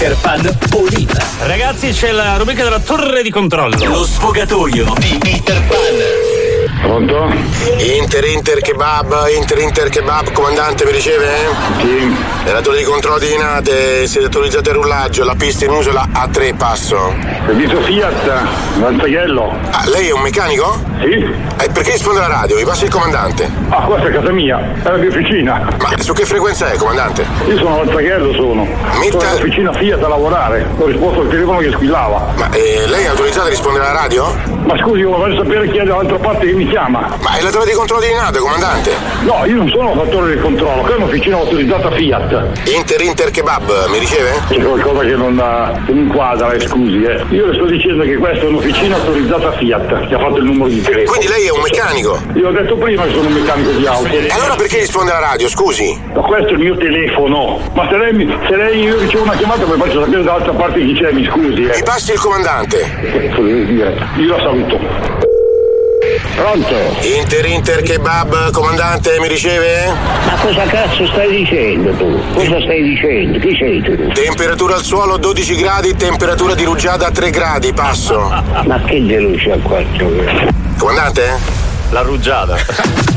Peter Pan Polina. Ragazzi, c'è la rubrica della torre di controllo. Lo sfogatoio di Peter Pan. Pronto? Inter kebab, comandante, mi riceve? Sì. Nella torre di controllo di Linate, siete autorizzati al rullaggio, la pista in uso è la A3, passo. Servizio Fiat, Lanzaghello. Ah, lei è un meccanico? Sì. Perché risponde alla radio? Vi passa il comandante. Ah, questa è casa mia, è la mia officina. Ma su che frequenza è, comandante? Io sono Lanzaghello, sono. Sono all'officina Fiat a lavorare. Ho risposto al telefono che squillava. Ma lei è autorizzato a rispondere alla radio? Ma scusi, io voglio sapere chi è dall'altra parte che mi chiama. Ma è la torre di controllo di Linate, comandante. No, io non sono la torre di controllo, che è un'officina autorizzata Fiat. Inter kebab, mi riceve? C'è qualcosa che non inquadra, scusi, Io le sto dicendo che questa è un'officina autorizzata Fiat, che ha fatto il numero di telefono. Quindi lei è un meccanico? Io ho detto prima che sono un meccanico di auto. E allora perché risponde alla radio, scusi? Ma questo è il mio telefono. Ma se lei io ricevo una chiamata poi faccio sapere dall'altra parte chi c'è, mi scusi. Mi passi il comandante. Che cazzo deve dire? Io la saluto. Pronto? Inter kebab, comandante, mi riceve? Ma cosa cazzo stai dicendo tu? Cosa stai dicendo? Chi sei tu? Temperatura al suolo 12 gradi, temperatura di rugiada 3 gradi, passo. Ma che deluce a 4? Comandante? La rugiada.